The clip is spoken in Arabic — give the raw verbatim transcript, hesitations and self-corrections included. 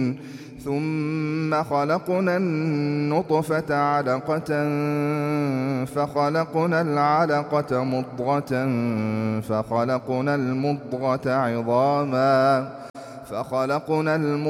ثم خلقنا النطفة علقة فخلقنا العلقة مضغة فخلقنا المضغة عظاما فخلقنا